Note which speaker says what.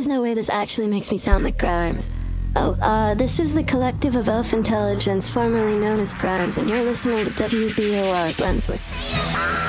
Speaker 1: There's no way this actually makes me sound like Grimes. This is the Collective of Elf Intelligence, formerly known as Grimes, and you're listening to WBOR Brunswick.